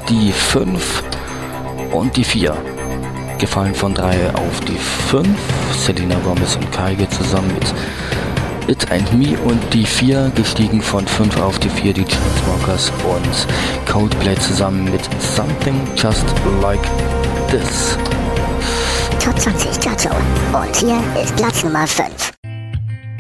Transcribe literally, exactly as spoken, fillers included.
die fünf und die vier. Gefallen von drei auf die fünf. Selena Gomez und Kygo zusammen mit It and Me und die vier. Gestiegen von fünf auf die vier, die Chainsmokers und Coldplay zusammen mit Something Just Like This. Top zwanzig Chartshow. Und hier ist Platz Nummer fünf.